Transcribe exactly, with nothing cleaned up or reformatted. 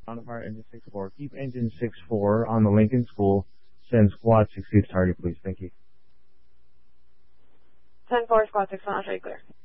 On fire engine six four. Keep engine six four on the Lincoln School. Send squad six to target, please. Thank you. ten four, squad six one, I'll show you clear.